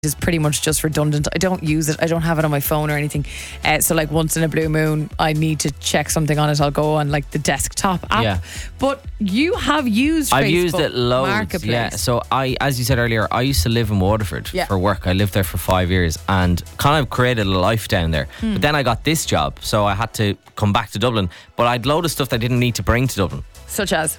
is pretty much just redundant. I don't use it. I don't have it on my phone or anything. So like once in a blue moon, I need to check something on it. I'll go on like the desktop app. Yeah. But you have used I've Facebook used it loads. Marketplace. Yeah. So as you said earlier, I used to live in Waterford for work. I lived there for 5 years and kind of created a life down there. But then I got this job, so I had to come back to Dublin. But I'd load of stuff that I didn't need to bring to Dublin. Such as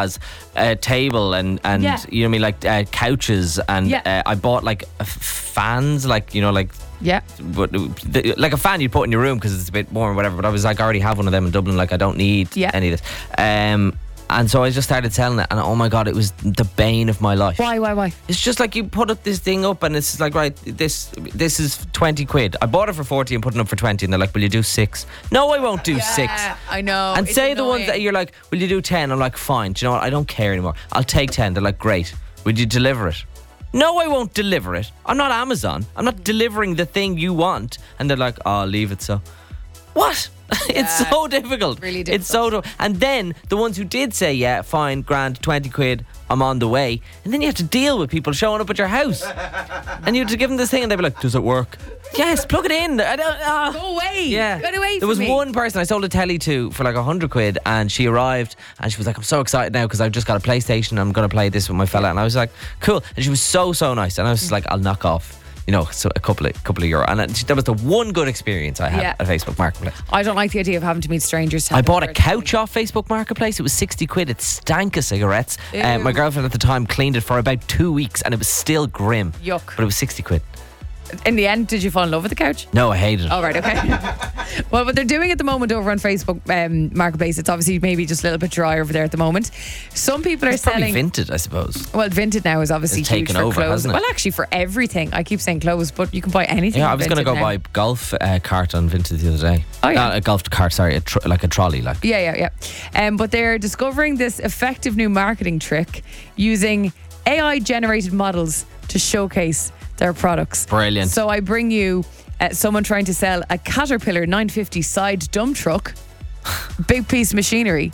a table and you know what I mean, like couches and I bought like fans, like, you know, like but like a fan you put in your room because it's a bit warm or whatever. But I was like, I already have one of them in Dublin. Like I don't need any of this. And so I just started selling it, and oh my God, it was the bane of my life. Why? It's just like you put up this thing up, and it's like, right, this is 20 quid. I bought it for 40 and put it up for 20, and they're like, will you do 6? No, I won't do 6. I know. And it's say annoying. the ones that you're like, will you do 10? I'm like, fine. Do you know what? I don't care anymore. I'll take 10. They're like, great. Would you deliver it? No, I won't deliver it. I'm not Amazon. I'm not delivering the thing you want. And they're like, oh, leave it so. What? It's so difficult. Really difficult. It's so and then the ones who did say, yeah, fine, grand, 20 quid, I'm on the way. And then you have to deal with people showing up at your house. And you have to give them this thing and they'd be like, does it work? Yes, plug it in. I don't, Go away. Yeah. Get away from me. There was one person I sold a telly to for like 100 quid and she arrived and she was like, I'm so excited now because I've just got a PlayStation. I'm going to play this with my fella. And I was like, cool. And she was so nice. And I was just like, I'll knock off, you know, so a couple of euro. And that was the one good experience I had at Facebook Marketplace. I don't like the idea of having to meet strangers. I bought a couch off Facebook Marketplace. It was 60 quid. It stank of cigarettes. My girlfriend at the time cleaned it for about 2 weeks and it was still grim. Yuck. But it was 60 quid. In the end, did you fall in love with the couch? No, I hated it. Oh, right, okay. Well, what they're doing at the moment over on Facebook Marketplace, it's obviously maybe just a little bit dry over there at the moment. Some people are selling... Probably Vinted, I suppose. Well, Vinted now is obviously it's huge taken for over, clothes. hasn't it? Well, actually for everything. I keep saying clothes, but you can buy anything. Yeah, I was going to go buy a golf cart on Vinted the other day. Oh, yeah. Not a golf cart, sorry, like a trolley. Like. Yeah. But they're discovering this effective new marketing trick using AI-generated models to showcase their products. Brilliant. So I bring you someone trying to sell a Caterpillar 950 side dump truck, big piece of machinery,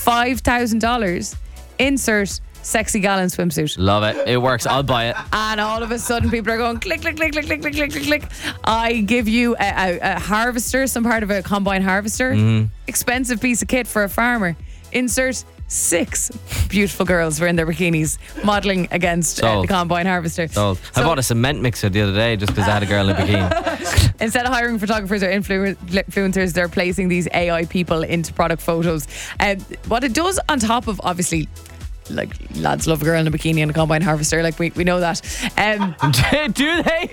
$5,000, insert sexy gal in swimsuit. Love it. It works. I'll buy it. And all of a sudden people are going click, click, click, click, click, click, click, click, click. I give you a harvester, some part of a combine harvester, expensive piece of kit for a farmer. Insert 6 beautiful girls were in their bikinis modelling against the combine harvester. Sold. I bought a cement mixer the other day just because I had a girl in a bikini. Instead of hiring photographers or influencers, they're placing these AI people into product photos. What it does on top of, obviously, like lads love a girl in a bikini and a combine harvester, like we know that. Do they?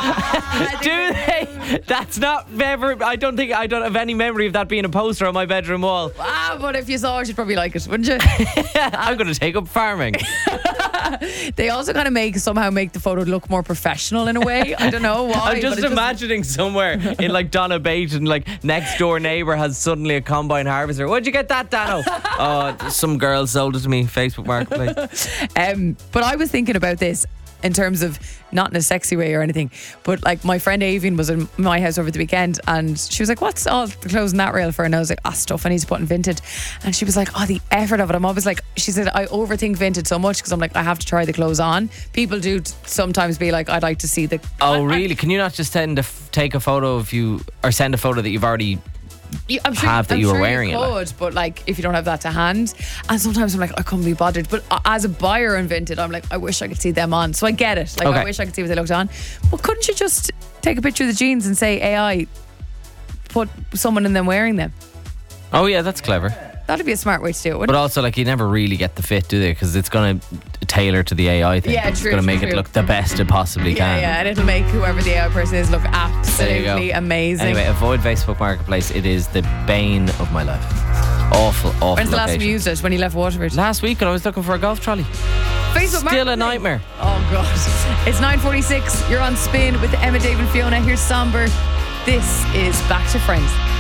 Do they? That's not ever. I don't have any memory of that being a poster on my bedroom wall. But if you saw it, you'd probably like it, wouldn't you? I'm going to take up farming. They also kind of somehow make the photo look more professional in a way. I don't know why. I'm just imagining somewhere in like Donabate and like next door neighbour has suddenly a combine harvester. Where'd you get that, Dano? Oh, some girl sold it to me, Facebook Marketplace. But I was thinking about this in terms of not in a sexy way or anything, but like my friend Avian was in my house over the weekend and she was like, what's all the clothes in that rail for? And I was like, stuff I need to put in Vinted. And she was like, the effort of it. I'm always like, she said, I overthink Vinted so much because I'm like, I have to try the clothes on. People do sometimes be like, I'd like to see the... Oh, really? Can you not just take a photo of you or send a photo that you've already... I'm sure you were wearing you could, it, but like if you don't have that to hand, and sometimes I'm like, I couldn't be bothered. But as a buyer in Vinted, I'm like, I wish I could see them on. So I get it. Like I wish I could see what they looked on. But couldn't you just take a picture of the jeans and say AI put someone in them wearing them? Oh yeah, that's clever. That'd be a smart way to do it, wouldn't But also, like, you never really get the fit, do they? Because it's going to tailor to the AI thing. Yeah, it's true. It's going to make it look the best it possibly can. Yeah, and it'll make whoever the AI person is look absolutely amazing. Anyway, avoid Facebook Marketplace. It is the bane of my life. Awful When's the last time location. you used it? When you left Waterford? Last week when I was looking for a golf trolley. Facebook Still a nightmare. Oh, God. It's 9:46. You're on Spin with Emma, Dave and Fiona. Here's Somber. This is Back to Friends.